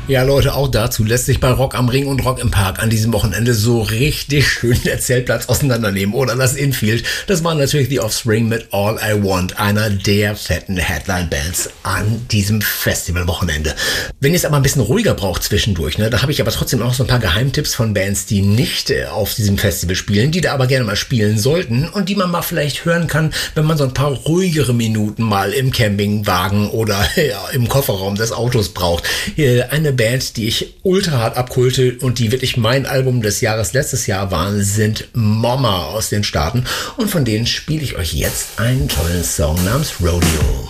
Ja, Leute, auch dazu lässt sich bei Rock am Ring und Rock im Park an diesem Wochenende so richtig schön der Zeltplatz auseinandernehmen oder das Infield. Das war natürlich The Offspring mit All I Want, einer der fetten Headline-Bands an diesem Festivalwochenende. Wenn ihr es aber ein bisschen ruhiger braucht zwischendurch, da habe ich aber trotzdem noch so ein paar Geheimtipps von Bands, die nicht auf diesem Festival spielen, die da aber gerne mal spielen sollten und die man mal vielleicht hören kann, wenn man so ein paar ruhigere Minuten mal im Campingwagen oder im Kofferraum des Autos braucht. Eine Band, die ich ultra hart abkulte und die wirklich mein Album des Jahres letztes Jahr waren, sind Mama aus den Staaten. Und von denen spiele ich euch jetzt einen tollen Song namens Rodeo.